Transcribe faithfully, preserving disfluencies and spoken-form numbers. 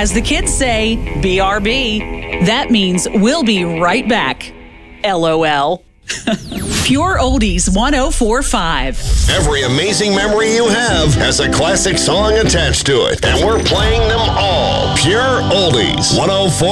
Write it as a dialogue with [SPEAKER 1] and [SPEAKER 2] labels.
[SPEAKER 1] As the kids say, B R B. That means we'll be right back. L O L. Pure Oldies one oh four point five.
[SPEAKER 2] Every amazing memory you have has a classic song attached to it, and we're playing them all. Pure Oldies one oh four.